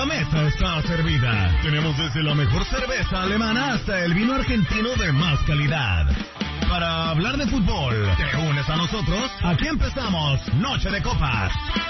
La mesa está servida. Tenemos desde la mejor cerveza alemana hasta el vino argentino de más calidad. Para hablar de fútbol, ¿te unes a nosotros? Aquí empezamos Noche de Copas.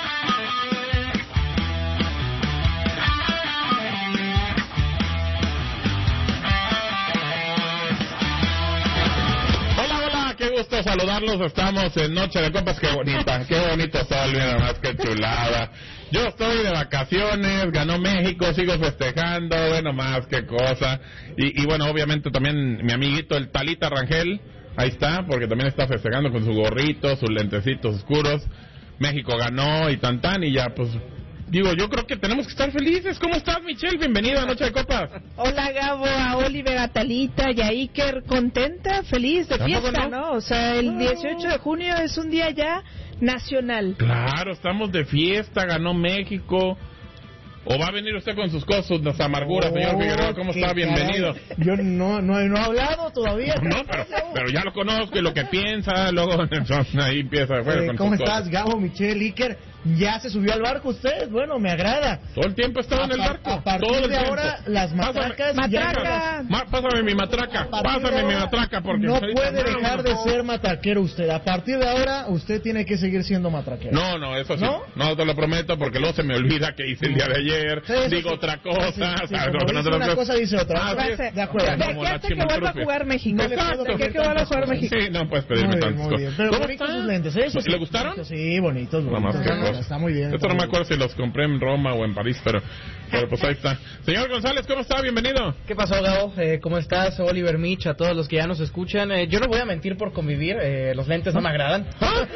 Qué gusto saludarlos, estamos en Noche de Copas, qué bonito sol, mira más, qué chulada. Yo estoy de vacaciones, ganó México, sigo festejando, bueno más, qué cosa. Y bueno, obviamente también mi amiguito el Talita Rangel, ahí está, porque también está festejando con su gorrito, sus lentecitos oscuros. México ganó y y ya pues... Digo, yo creo que tenemos que estar felices. ¿Cómo estás, Michelle? Bienvenida a Noche de Copas. Hola, Gabo, a Oliver, a Talita y a Iker. ¿Contenta? ¿Feliz? ¿De fiesta, no? O sea, el 18 de junio es un día ya nacional. Claro, estamos de fiesta, ganó México. ¿O va a venir usted con sus cosas, sus amarguras, señor Figueroa? ¿Cómo está? Bienvenido. Yo no he hablado todavía. No, pero ya lo conozco y lo que piensa, luego ahí empieza. Bueno, ¿Cómo estás, Gabo, Michelle, Iker? ¿Ya se subió al barco usted? Bueno, me agrada. Todo el tiempo he estado en el barco. A partir de ahora, las matracas... Pásame mi matraca, porque... No puede dejar de ser matraquero usted. A partir de ahora, usted tiene que seguir siendo matraquero. No, eso sí. No te lo prometo, porque luego se me olvida que hice el día de ayer. Digo otra cosa. Una cosa dice otra. De acuerdo. De aquí hasta que vuelva a jugar México. De aquí que vuelva a jugar México. Sí, no puedes pedirme tantas cosas. Pero bonitos sus lentes, ¿eh? ¿Le gustaron? Sí, bonitos. Está muy bien. Esto no me acuerdo si los compré en Roma o en París, pero pues ahí está. Señor González, ¿cómo está? Bienvenido. ¿Qué pasó, Gabo? ¿Cómo estás? Oliver, Mitch, a todos los que ya nos escuchan. Yo no voy a mentir por convivir, los lentes no me agradan.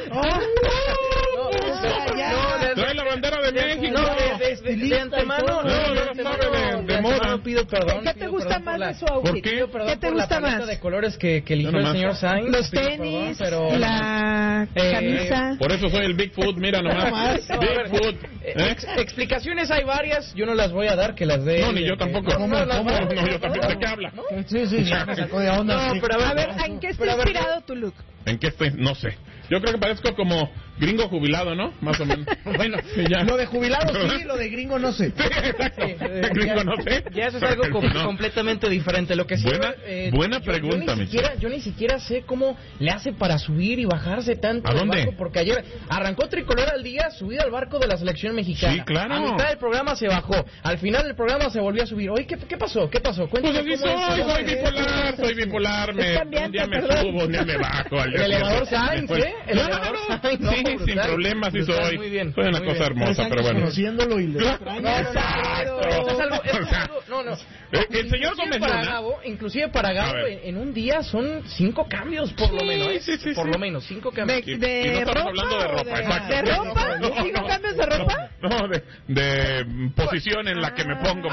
Trae la bandera de México. De antemano, de moda. Pido perdón. ¿Qué te gusta más de su outfit? ¿Qué te gusta más? De colores que eligió el señor Sainz. Los tenis, la camisa. Por eso soy el Bigfoot, mira nomás. Bigfoot. Explicaciones hay varias, yo no las voy a dar, que las dé. No, ni yo tampoco. No, yo también. ¿De qué habla? Sí, ya me sacó de onda. No, pero a ver, ¿en qué está inspirado tu look? ¿En qué estoy? No sé. Yo creo que parezco como gringo jubilado, ¿no? Más o menos. Bueno, ya. Lo de jubilado sí, lo de gringo no sé. Gringo no sé. Ya eso es algo completamente diferente. Lo que sí, buena pregunta, yo ni siquiera sé cómo le hace para subir y bajarse tanto. ¿A dónde? Barco, porque ayer arrancó tricolor al día, subida al barco de la selección mexicana. Sí, claro. A mitad del programa se bajó. Al final del programa se volvió a subir. Oye, ¿qué pasó? Cuéntame. Pues así soy bipolar. Un día me subo, un día me bajo. El elevador Sainz, ¿eh? Sí, sin problemas, sí soy. Muy bien. Soy una cosa hermosa, pero bueno. Conociéndolo y le No. El señor Gómez Luna. Inclusive para Gabo, en un día son 5 cambios, por lo menos. Sí. Por lo menos, 5 cambios. ¿De ropa? hablando de ropa, exacto. ¿De ropa? ¿5 cambios de ropa? No, de posición en la que me pongo.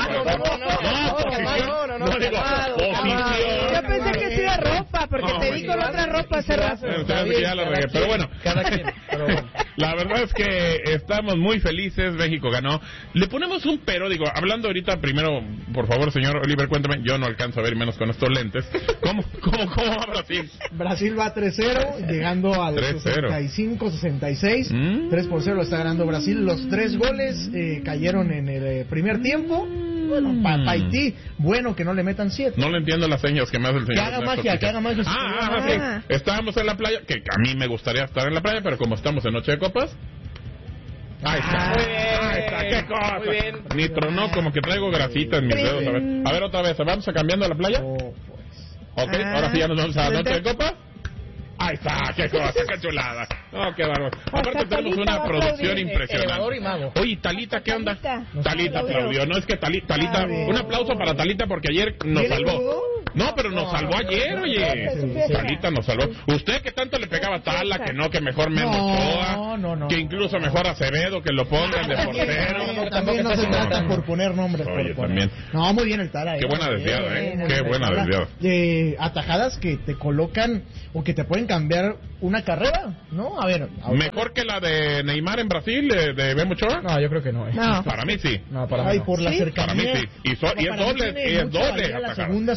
No, digo, posición. Yo pensé que sí de ropa, porque te di con otra ropa hace rato. Pero bueno, la verdad es que estamos muy felices. México ganó. Le ponemos un pero, digo, hablando ahorita primero, por favor, señor Oliver, cuéntame. Yo no alcanzo a ver menos con estos lentes. ¿Cómo va Brasil? Brasil va 3-0, llegando al 65-66. 3-0 lo está ganando Brasil. Los 3 goles cayeron en el primer tiempo. Bueno, para Haití, bueno que no le metan 7. No le entiendo las señas que me hace el señor. Que haga magia. Sí. Estábamos en la playa, que a mí me gustaría estar en la playa, pero como estamos en Noche de Copas... Ahí está, qué cosa. Muy bien. Ni tronó, como que traigo grasita en mis dedos. A ver otra vez, ¿vamos a cambiando a la playa? Ok, ahora sí ya nos vamos a la Noche de Copas. Ahí está, qué cosa, qué chulada. Oh, qué bárbaro. Aparte tenemos una producción impresionante. Oye, Talita, ¿qué onda? Talita aplaudió. No, es que Talita, un aplauso para Talita porque ayer nos salvó. No, pero nos salvó ayer, oye. Talita nos salvó. Usted que tanto le pegaba a Tala, que mejor Memo Ochoa, que incluso mejor Acevedo, que lo pongan de portero. También no se trata por poner nombres. Oye, también. No, muy bien el Tala. Qué buena desviada, Qué buena desviada. Atajadas que te colocan o que te pueden cambiar una carrera, ¿no? A ver. ¿Mejor que la de Neymar en Brasil, de Memo Ochoa? No, yo creo que no. Para mí sí. No, para mí no. Por la cercanía. Para mí sí. Y es doble. La segunda, sobre todo,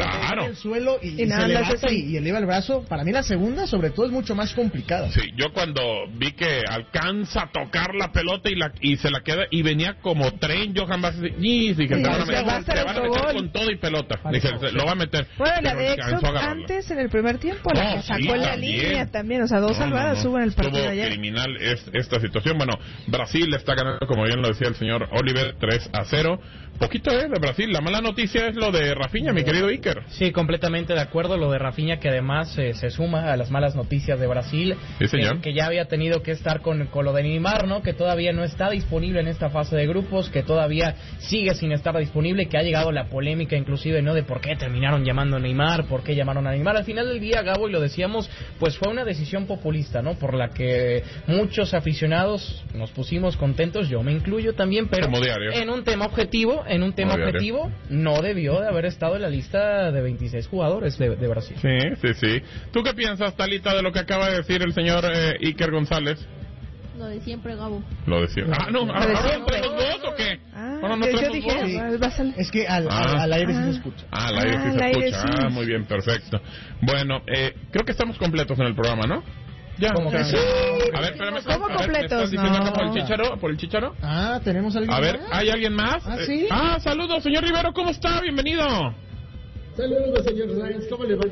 Claro. el suelo y se nada, levanta y eleva el brazo. Para mí la segunda, sobre todo, es mucho más complicada. Sí, yo cuando vi que alcanza a tocar la pelota y se la queda y venía como tren, Johan Vázquez, dije, te van a meter con todo y pelota. Dije, lo va a meter. Bueno, la de Exxon antes en el primer tiempo, la que sacó la línea también, o sea, dos salvadas hubo en el partido ayer. Criminal esta situación. Bueno, Brasil está ganando, como bien lo decía el señor Oliver, 3-0. Poquito de Brasil. La mala noticia es lo de Rafinha, mi querido Iker. Sí, completamente de acuerdo. Lo de Rafinha, que además se suma a las malas noticias de Brasil. Sí, señor. Que ya había tenido que estar con lo de Neymar, ¿no? Que todavía no está disponible en esta fase de grupos, que todavía sigue sin estar disponible, que ha llegado la polémica inclusive, ¿no? De por qué terminaron llamando a Neymar, por qué llamaron a Neymar. Al final del día, Gabo, y lo decíamos, pues fue una decisión populista, ¿no? Por la que muchos aficionados nos pusimos contentos, yo me incluyo también, pero en un tema objetivo, no debió de haber estado en la lista de 26 jugadores de Brasil. Sí. ¿Tú qué piensas, Talita, de lo que acaba de decir el señor Iker González? Lo de siempre, Gabo. Lo de siempre. ¿No traemos voz o qué? Yo dije, es que al aire sí se escucha. Al aire sí se escucha. Muy bien, perfecto. Bueno, creo que estamos completos en el programa, ¿no? Ya. Sí. A ver, espérame. ¿Cómo completos? ¿Me estás diciendo por el Chicharo? ¿tenemos alguien más? A ver, ¿hay alguien más? ¿Sí? Saludos, señor Rivero, ¿cómo está? Bienvenido. Saludos, señor Sáenz, ¿cómo le va?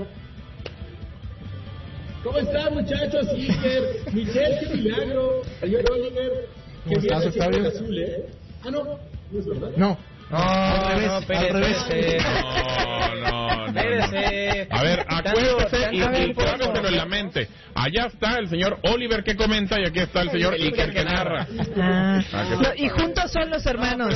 ¿Cómo están, muchachos? Iker, Michelle, qué milagro. Señor Oliver, ¿cómo estás, Octavio? Azul, ¿eh? No es verdad. No. Al revés. No. A ver, acuérdese y pónganlo en la mente. Allá está el señor Oliver que comenta y aquí está el señor Iker que narra. Y juntos son los hermanos.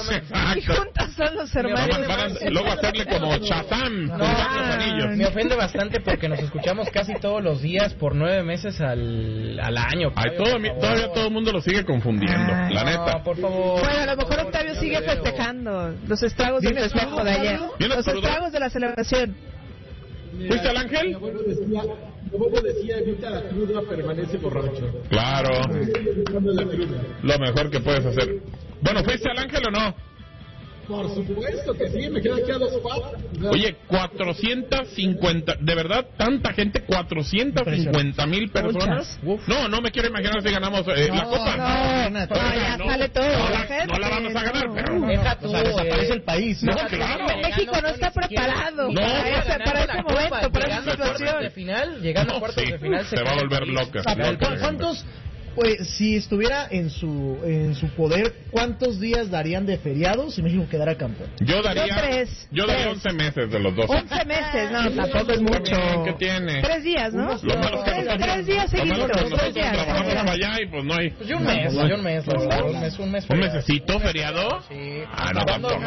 Luego hacerle como Shazam con los anillos. Me ofende bastante porque nos escuchamos casi todos los días por 9 meses al año. Todavía todo el mundo lo sigue confundiendo, la neta. Por favor. Bueno, a lo mejor Octavio sigue festejando los estragos del festejo de ayer. Los estragos de la celebración. ¿Fuiste al Ángel? Mi abuelo decía, evita la cruda, permanece borracho. Claro. Lo mejor que puedes hacer. Bueno, ¿fuiste al Ángel o no? Por supuesto que sí, me quedan aquí a 2 cuadras. Oye, 450, ¿de verdad? ¿Tanta gente? ¿450,000 personas? No me quiero imaginar si ganamos la Copa. Ya sale todo. No la vamos a ganar, pero... desaparece el país. No, claro. México no está preparado para ese momento, para esa situación. Llegando a cuartos de final, se va a volver loca. ¿Cuántos? Pues si estuviera en su poder, ¿cuántos días darían de feriados si México quedara campeón? Yo daría 11 meses de los 12. 11 meses, no, tampoco es mucho. ¿Qué tiene? 3 días, ¿no? 3 días seguidos. Nosotros trabajamos allá y pues no hay. Pues un mes. ¿Un mesecito feriado? Sí. No, tampoco.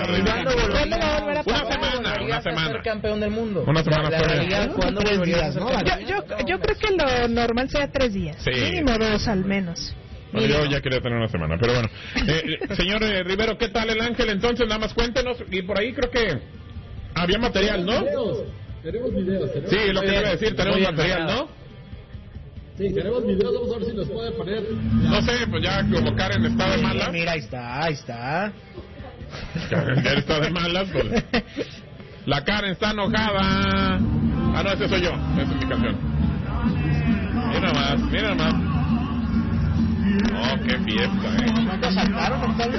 Una semana. Ser campeón del mundo. Una semana fuera. ¿Cuándo volverías a ser campeón? Yo creo que lo normal sea 3 días. Sí. Mínimo 2 al menos. Bueno, yo ya quería tener una semana, pero bueno. Señor Rivero, ¿qué tal el Ángel? Entonces, nada más cuéntenos. Y por ahí creo que había material, ¿no? Tenemos videos. Sí, lo que iba a decir, tenemos material, ¿no? Sí, tenemos videos, vamos a ver si los puede poner. No sé, pues ya como Karen está de malas. Mira, ahí está. Karen ya está de malas, pues. La Karen está enojada. No, ese soy yo, esa es mi canción. Mira nomás. Oh, qué fiesta, ¿Cuántos sacaron, Octavio?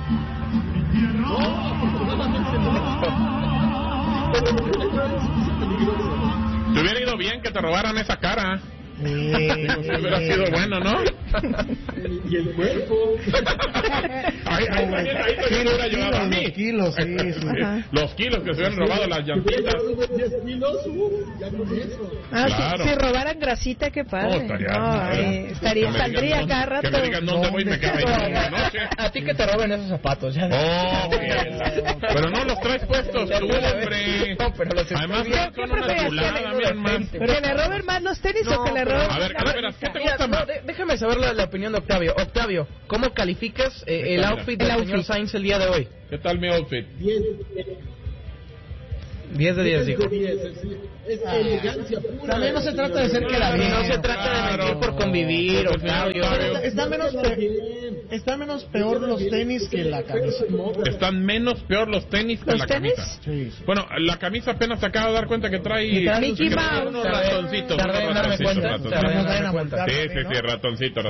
Te hubiera ido bien que te robaran esa cara. Hubiera sido bueno, ¿no? Y el cuerpo. Ahí también hubiera ayudado a mí. Kilos, sí. Los kilos que se hubieran robado las llantitas. 10 kilos, ya con eso. Claro. Si robaran grasita, qué padre. Saldría cada rato. Que me digan dónde voy y me quedo ahí una noche. A ti que te roben esos zapatos, ya. Pero no los traes puestos tú, hombre. No, pero los además son una chulada, mi hermano. ¿Que le roben más los tenis o que le roben? A ver, ¿qué te gusta más? Déjame saber la opinión de Octavio. Octavio, ¿cómo calificas el outfit del señor Sainz el día de hoy? ¿Qué tal mi outfit? 10 de 10, dijo. Es elegancia pura. También no se trata de ser que la No se trata de mentir por convivir, Octavio. Está menos Están menos peor los tenis que la camisa. Están menos peor los tenis que la tenis? camisa. Sí. Bueno, la camisa apenas te acabo de dar cuenta que trae Mickey Mouse. unos ratoncitos. Tardé en darme cuenta. Sí, ratoncito.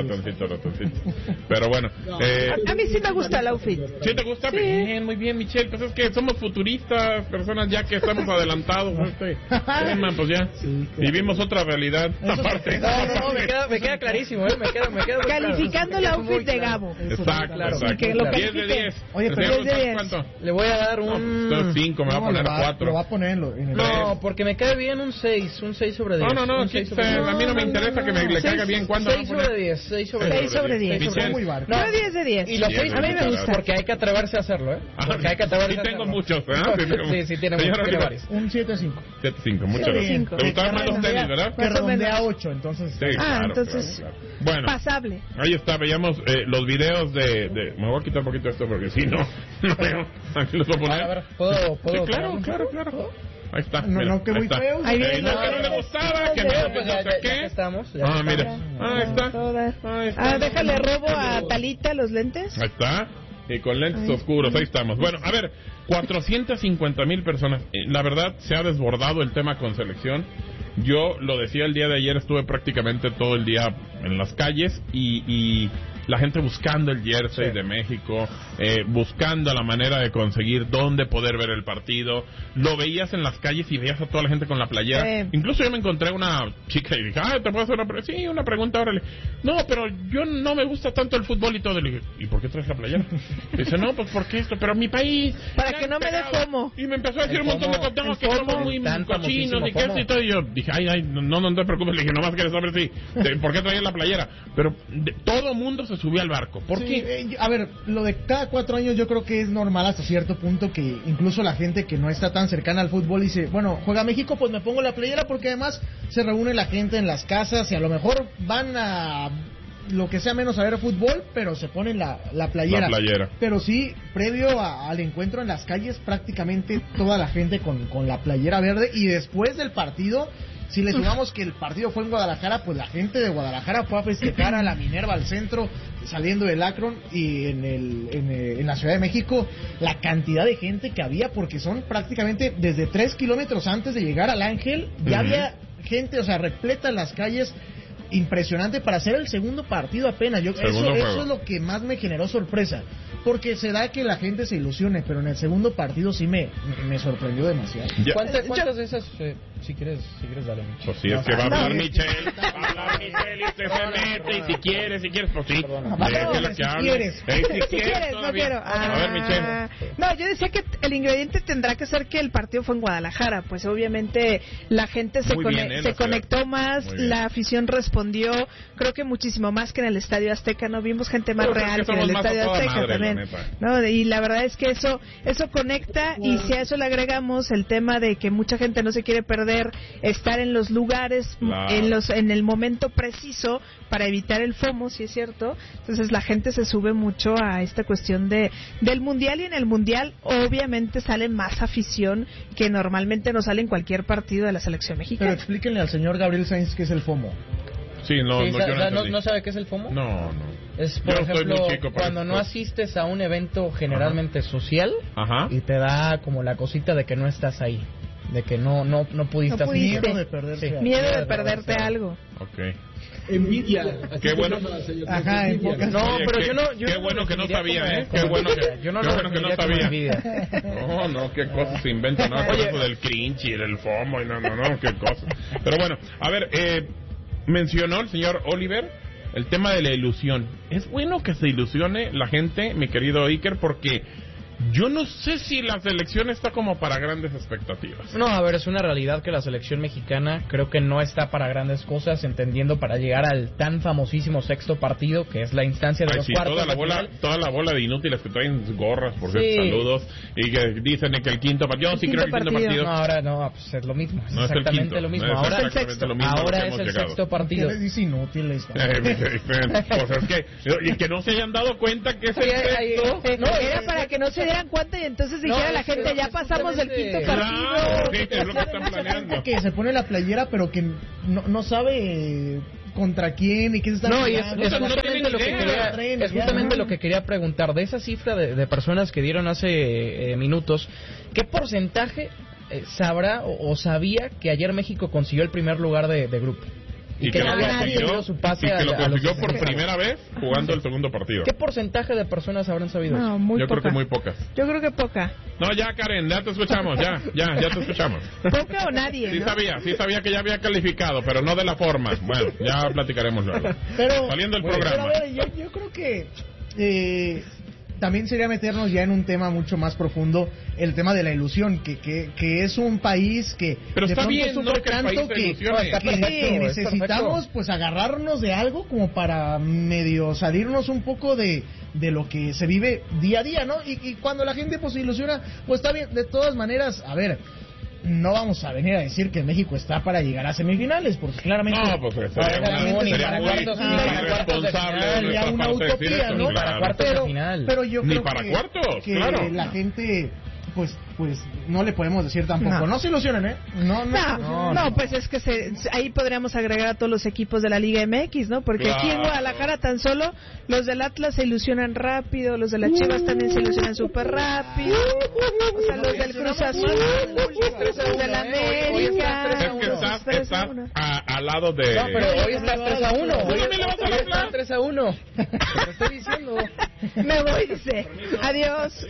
Pero bueno. A mí sí me gusta el outfit. ¿Sí te gusta? Sí. Bien, muy bien, Michelle. Pues es que somos futuristas, personas ya que estamos adelantados. Pues ya. Vivimos otra realidad. Aparte. No, me queda clarísimo, me queda muy Calificando el outfit de Gabo. Exacto, claro. exacto. Que lo 10 de 10. califique. Oye, pero 10 de 10. ¿Cuánto? Le voy a dar un... 5, me va a poner 4. Lo va a poner en el... No, porque me cae bien un 6 sobre 10. No, Un aquí 6 sobre 10. a mí no me interesa que le caiga bien. ¿Cuánto? 6 sobre 10. 6 sobre 10. Michelle. Muy barco. No, 10 de 10. Y los 6 a mí me gusta. porque hay que atreverse a hacerlo, ¿eh? Porque hay que atreverse Sí a tengo hacerlo. muchos, ¿verdad? Sí, tiene muchos, tiene varios. Un 7-5. 7-5, muchas Sí, gracias. cinco. ¿Te gustaban más los tenis, verdad? Que Más o redondea menos. 8, entonces... Sí, claro, entonces, claro. Bueno, pasable. ahí está, veíamos los videos de... Me voy a quitar un poquito esto porque si no veo. Aquí los voy a poner. A ver, ¿puedo Sí, claro. Ahí está. No, mira, no, que ahí muy está. feo. Ahí viene. No, que no le gustaba, que no, Pues no sé ya qué. estamos. Mira. Ahí está. Todas. Ahí está. Déjale robo a Talita los lentes. Ahí está. Y con lentes oscuros, ahí estamos. Bueno, a ver, 450,000 personas. La verdad, se ha desbordado el tema con selección. Yo lo decía el día de ayer, estuve prácticamente todo el día en las calles y la gente buscando el jersey de México, buscando la manera de conseguir dónde poder ver el partido. Lo veías en las calles y veías a toda la gente con la playera. Incluso yo me encontré una chica y dije, ¿te puedo hacer una pregunta? Sí, una pregunta, órale. No, pero yo no me gusta tanto el fútbol y todo. Le dije, ¿y por qué traes la playera? Dice, no, pues porque esto, pero mi país... Para que no me dé FOMO. Y me empezó a decir un montón de cosas que somos muy cochinos y que esto y todo. Y yo dije, no te preocupes. Le dije, nomás quieres saber por qué traías la playera. Pero todo mundo se subió al barco. ¿Por qué? A ver, lo de cada 4 años yo creo que es normal hasta cierto punto, que incluso la gente que no está tan cercana al fútbol dice, bueno, juega México, pues me pongo la playera, porque además se reúne la gente en las casas y a lo mejor van a lo que sea menos a ver fútbol, pero se ponen la playera. Pero sí, previo al encuentro en las calles, prácticamente toda la gente con la playera verde, y después del partido, si le sumamos que el partido fue en Guadalajara, pues la gente de Guadalajara fue a festejar a la Minerva al centro, saliendo del Akron, y en la Ciudad de México, la cantidad de gente que había, porque son prácticamente desde 3 kilómetros antes de llegar al Ángel, ya había gente, o sea, repleta en las calles. Impresionante para hacer el segundo partido apenas. Eso es lo que más me generó sorpresa, porque se da que la gente se ilusione, pero en el segundo partido sí me sorprendió demasiado. ¿Cuántas de esas, si quieres dale, Michelle? Pues sí, es que va a hablar Michelle, y usted se mete, y si quieres, pues sí, déjela que hable. Si quieres, no quiero. A ver, Michelle. No, yo decía que el ingrediente tendrá que ser que el partido fue en Guadalajara, pues obviamente la gente se conectó más, la afición respondió, creo que muchísimo más que en el Estadio Azteca, ¿no? Vimos gente más real que en el Estadio Azteca también, ¿no? Y la verdad es que eso conecta, y si a eso le agregamos el tema de que mucha gente no se quiere perder estar en los lugares, en el momento preciso para evitar el FOMO, si es cierto, entonces la gente se sube mucho a esta cuestión del Mundial, y en el Mundial obviamente sale más afición que normalmente no sale en cualquier partido de la selección mexicana. Pero explíquenle al señor Gabriel Sainz qué es el FOMO. Sí, ¿No sabe qué es el FOMO? No. Es, por ejemplo, cuando no asistes a un evento generalmente social, y te da como la cosita de que no estás ahí, de que no pudiste asistir. Miedo de perderte miedo de perderte algo. Okay. Envidia. Qué bueno. Ajá, no, pero yo no. Qué bueno que no sabía, Qué bueno que no sabía. No, qué cosas se inventan. No, eso del cringe y del FOMO y no, qué cosas. Pero bueno, a ver, mencionó el señor Oliver el tema de la ilusión. Es bueno que se ilusione la gente, mi querido Iker, porque yo no sé si la selección está como para grandes expectativas. No, a ver, es una realidad que la selección mexicana creo que no está para grandes cosas, entendiendo para llegar al tan famosísimo sexto partido, que es la instancia de los cuartos. Toda la bola de inútiles que traen gorras, por cierto, saludos, y que dicen que el quinto partido, creo que el quinto partido. No, ahora no, pues es lo mismo, es exactamente lo mismo. Ahora es el sexto. Ahora es el sexto partido. Es inútil. Pues es que no se hayan dado cuenta que es el sexto. No, era para que no se dieran cuenta y entonces dijera la gente, ya pasamos del quinto partido. Sí, es lo que están planeando. Que se pone la playera, pero que no sabe contra quién y quién está... No, y es justamente lo que quería preguntar. De esa cifra de personas que dieron hace minutos, ¿qué porcentaje sabrá o sabía que ayer México consiguió el primer lugar de grupo? Y que lo consiguió por primera vez jugando el segundo partido. ¿Qué porcentaje de personas habrán sabido eso? Yo creo que muy pocas. Yo creo que poca. No, ya Karen, ya te escuchamos, ya te escuchamos. Poca o nadie, Sí sabía que ya había calificado, pero no de la forma. Bueno, ya platicaremos luego. Saliendo del programa. Pero a ver, yo creo que también sería meternos ya en un tema mucho más profundo, el tema de la ilusión, que es un país que pero de está pronto bien, sufre tanto que necesitamos pues agarrarnos de algo como para medio salirnos un poco de lo que se vive día a día, ¿no? Y cuando la gente pues se ilusiona, pues está bien. De todas maneras, a ver, no vamos a venir a decir que México está para llegar a semifinales, porque claramente no, pues sería muy irresponsable ya una utopía, ¿no? Para cuartos de final. Pero yo ni creo para que, cuartos, que claro. la gente pues no le podemos decir tampoco. No se ilusionen, ¿eh? No, pues es que ahí podríamos agregar a todos los equipos de la Liga MX, ¿no? Porque aquí en Guadalajara tan solo los del Atlas se ilusionan rápido, los de las Chivas también se ilusionan súper rápido, o sea, los del Cruz Azul, los de la América. Es que estás al lado de... No, pero hoy estás 3-1. Hoy también le vas a estás 3-1. Te estoy diciendo. Me voy, dice. Adiós.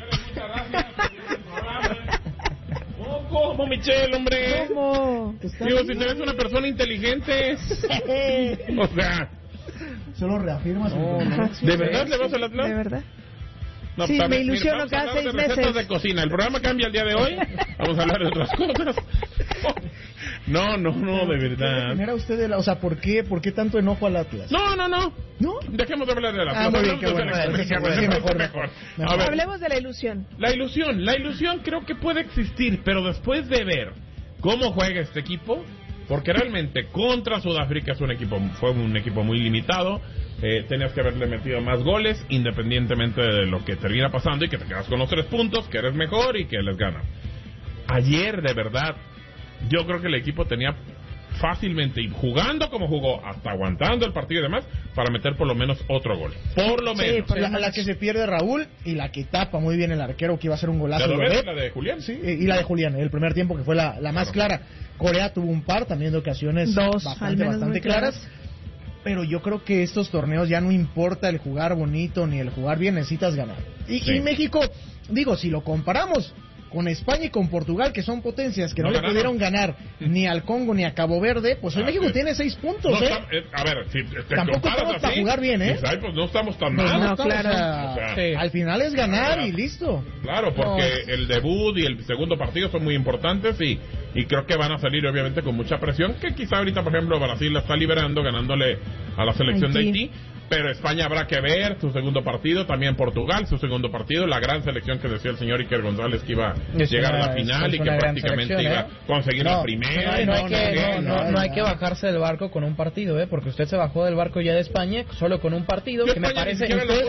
¿Cómo, Michelle, hombre? ¿Cómo? Digo, si eres una persona inteligente. O sea... Solo reafirmas. ¿De verdad le vas al Atlas? ¿De verdad? No, sí, me ilusiono cada 6 meses. De cocina. El programa cambia el día de hoy. Vamos a hablar de otras cosas. No, de verdad. Genera usted o sea, ¿por qué tanto enojo al Atlas? No. ¿No? Dejemos de hablar del Atlas. Muy bien, qué bueno. Mejor. Hablemos de la ilusión. La ilusión creo que puede existir, pero después de ver cómo juega este equipo, porque realmente contra Sudáfrica fue un equipo muy limitado. Tenías que haberle metido más goles, independientemente de lo que termina pasando, y que te quedas con los 3 puntos, que eres mejor y que les gana. Ayer, de verdad, yo creo que el equipo tenía fácilmente, y jugando como jugó, hasta aguantando el partido y demás, para meter por lo menos otro gol. Por lo menos. Sí, la que se pierde Raúl y la que tapa muy bien el arquero, que iba a ser un golazo. ¿La de Julián? Sí, y la de Julián, el primer tiempo, que fue la más clara. Corea tuvo un par también de ocasiones bastante claras. Pero yo creo que estos torneos ya no importa el jugar bonito ni el jugar bien, necesitas ganar. Y México, digo, si lo comparamos con España y con Portugal, que son potencias que no le pudieron ganar ni al Congo ni a Cabo Verde, pues hoy México tiene 6 puntos, a ver, si te tampoco estamos para jugar bien, pues no estamos tan mal. No, claro. Al final es ganar y listo. Claro, porque el debut y el segundo partido son muy importantes, y creo que van a salir obviamente con mucha presión, que quizá ahorita, por ejemplo, Brasil la está liberando, ganándole a la selección de Haití. Pero España habrá que ver su segundo partido, también Portugal su segundo partido, la gran selección que decía el señor Iker González, que iba a llegar a la final y que prácticamente iba a conseguir la primera. No hay que bajarse del barco con un partido, porque usted se bajó del barco ya de España solo con un partido que me parece...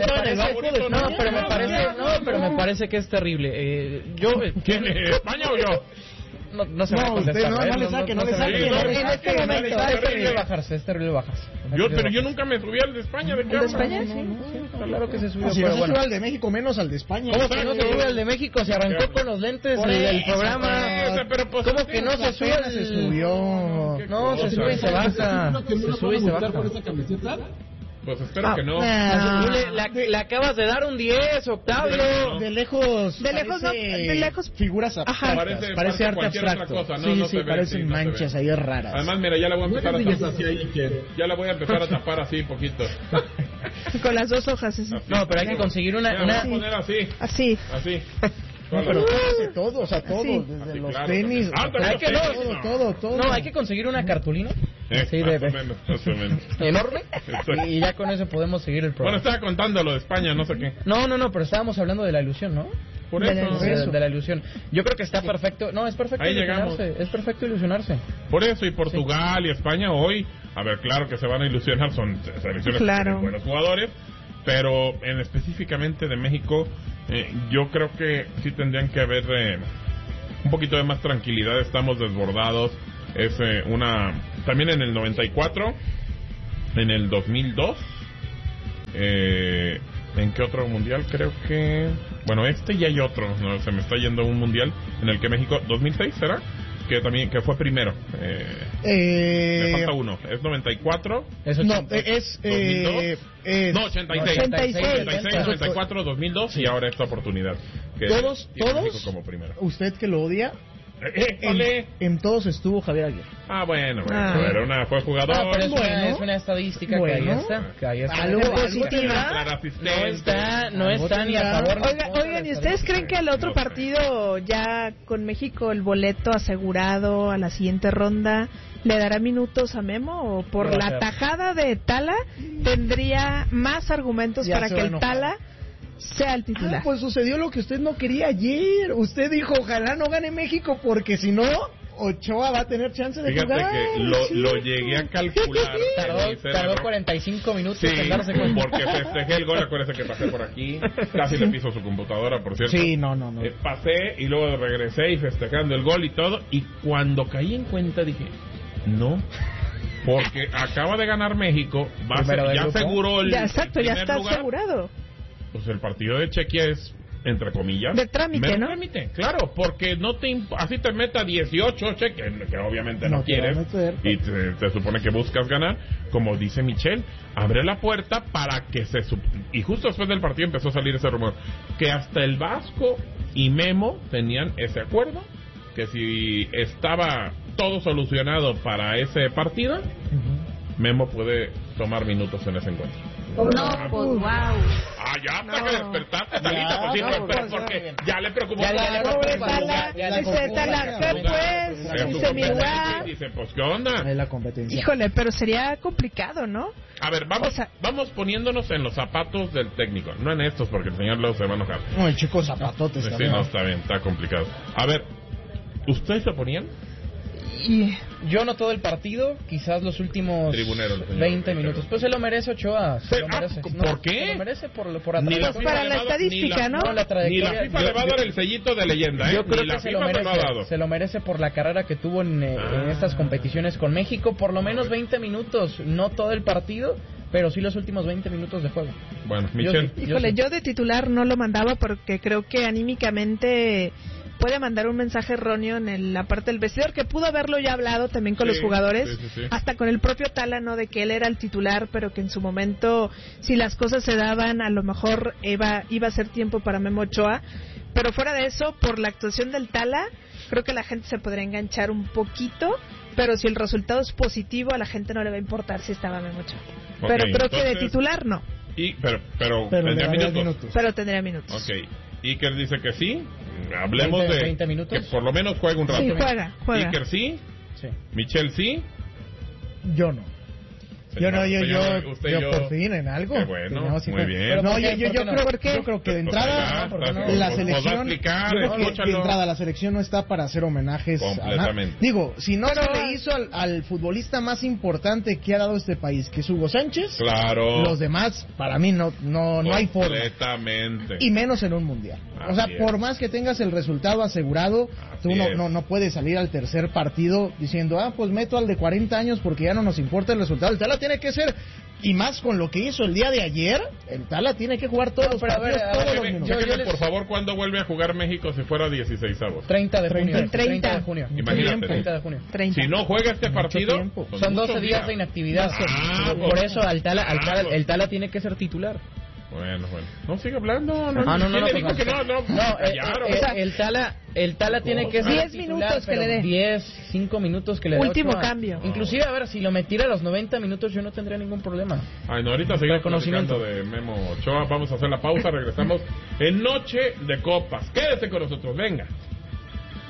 pero me parece que es terrible. ¿Quién? ¿España o yo? No se va a contestar. No le saque. En este momento es terrible bajarse. Pero yo nunca me subí al de España. ¿De qué ¿De España? Sí. Claro que se subió. Si no se sube al de México, menos al de España. ¿Cómo que no se sube al de México? Se arrancó con los lentes del programa. ¿Cómo que no se sube? Se subió. No, se sube y se baja. Se sube y se baja. ¿Con esa camiseta? Pues espero que no. Le acabas de dar un 10, Octavio. De lejos figuras abstractas. Parece arte abstracto. Sí, parecen manchas ahí raras. Además, mira, ya la voy a empezar a tapar. Ya la voy a empezar a tapar así poquito. Con las 2 hojas. Así. No, pero hay que conseguir una... Voy a poner así. No, pero todo, desde los tenis, todo. No, hay que conseguir una cartulina. Sí, más o menos. Enorme. Y ya con eso podemos seguir el programa. Bueno, estaba contando lo de España, no sé qué. No, pero estábamos hablando de la ilusión, ¿no? Por eso. De la ilusión. Yo creo que está perfecto. No, es perfecto ilusionarse. Es perfecto ilusionarse. Por eso, y Portugal y España hoy, a ver, claro que se van a ilusionar, son selecciones que tienen buenos jugadores, pero específicamente de México, yo creo que sí tendrían que haber un poquito de más tranquilidad. Estamos desbordados. Es también en el 94 en el 2002. ¿En qué otro mundial? Creo que... Bueno, y hay otro. No, se me está yendo un mundial en el que México... ¿2006 será? Que fue primero. Me falta uno. ¿Es 94? No, es... 2002. No, 86, 94, 2002 y ahora esta oportunidad. Que todos, como primero. Usted que lo odia... En todos estuvo Javier Aguirre. Bueno, fue jugador. Pero es una estadística que ahí está. Algo positiva. No está ni a favor. Oigan, ¿y ustedes creen que el otro partido, ya con México el boleto asegurado a la siguiente ronda, le dará minutos a Memo? ¿O por la tajada de Tala tendría más argumentos para que el Tala sea el titular? Pues sucedió lo que usted no quería ayer. Usted dijo, ojalá no gane México, porque si no, Ochoa va a tener chance de jugar. Fíjate que lo llegué a calcular. Tardó 45 minutos en darse cuenta. Porque festejé el gol, acuérdese que pasé por aquí, casi le piso su computadora, por cierto. Sí, no. Pasé y luego regresé y festejando el gol y todo, y cuando caí en cuenta dije, no... Porque acaba de ganar México, ya aseguró el ya está lugar. Asegurado. Pues el partido de Chequia es, entre comillas, de trámite, ¿no? Trámite, claro, porque no así te meta 18 Chequia, que obviamente no quieres, y te supone que buscas ganar, como dice Michelle, abre la puerta para que y justo después del partido empezó a salir ese rumor, que hasta el Vasco y Memo tenían ese acuerdo, que si estaba todo solucionado para ese partido, Memo puede tomar minutos en ese encuentro. No, pues wow. Ya hasta que despertaste, Talita, porque ya le preocupó. Dice mi lugar. Dice, pues, ¿qué onda? Es la competencia. Híjole, pero sería complicado, ¿no? A ver, vamos poniéndonos en los zapatos del técnico, no en estos, porque el señor luego se va a enojar. No, el chico zapatotes. Sí, no, está bien, está complicado. A ver, ¿ustedes se ponían? Yo no todo el partido, quizás los últimos 20 minutos. Pues se lo merece Ochoa. ¿Por qué? Se lo merece por la trayectoria. Para la estadística, ¿no? Ni la FIFA le va a dar el sellito de leyenda, Yo creo que se lo merece por la carrera que tuvo en estas competiciones con México. Por lo menos 20 minutos, no todo el partido, pero sí los últimos 20 minutos de juego. Bueno, Michelle. Yo de titular no lo mandaba porque creo que anímicamente puede mandar un mensaje erróneo en la parte del vestidor, que pudo haberlo ya hablado también con los jugadores, hasta con el propio Tala, ¿no? De que él era el titular, pero que en su momento, si las cosas se daban, a lo mejor iba a ser tiempo para Memo Ochoa. Pero fuera de eso, por la actuación del Tala, creo que la gente se podría enganchar un poquito, pero si el resultado es positivo, a la gente no le va a importar si estaba Memo Ochoa. Pero creo que de titular no. Pero tendría minutos. Pero tendría minutos. Ok. Iker dice que sí. Hablemos 20 minutos. Que por lo menos juegue un rato. Sí, juega. Iker sí. Michelle sí. Yo no. Yo por fin en algo. Qué bueno, muy bien. No, yo creo que de entrada la selección, de entrada la selección no está para hacer homenajes a nada. Digo, si no se le hizo al futbolista más importante que ha dado este país, que es Hugo Sánchez, claro, los demás para mí no hay forma. Completamente. Y menos en un mundial. O sea, por más que tengas el resultado asegurado, tú no puedes salir al tercer partido diciendo, pues meto al de 40 años porque ya no nos importa el resultado. El Tala tiene que ser, y más con lo que hizo el día de ayer, el Tala tiene que jugar todos los partidos, todos los minutos. Por favor, ¿cuándo vuelve a jugar México si fuera 16avos? 30 de junio. 30 de junio. Imagínate. 30 de junio. Si no juega este partido, son 12 días de inactividad. Por eso el Tala tiene que ser titular. Bueno. No sigue hablando. No. Dijo que el Tala tiene que ser 10 minutos que le dé. 5 minutos que le dé. Último cambio. Inclusive, a ver, si lo metiera a los 90 minutos yo no tendría ningún problema. Ahorita seguimos conociendo de Memo Ochoa. Vamos a hacer la pausa, regresamos en Noche de Copas. Quédese con nosotros, venga.